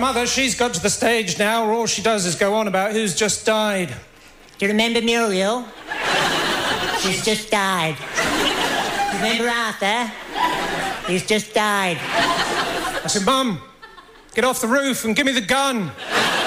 Mother, she's got to the stage now where all she does is go on about who's just died. Do you remember Muriel? She's just died. Do you remember Arthur? He's just died. I said, Mum, get off the roof and give me the gun.